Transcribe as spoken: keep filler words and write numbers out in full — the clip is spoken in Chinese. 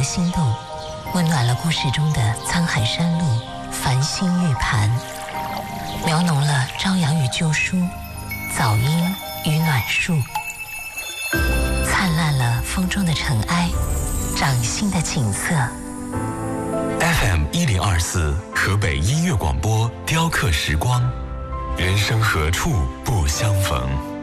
心动，温暖了故事中的沧海山路、繁星玉盘，描浓了朝阳与旧书、早莺与暖树，灿烂了风中的尘埃，掌心的景色。 F M 一零二四河北音乐广播，雕刻时光，人生何处不相逢。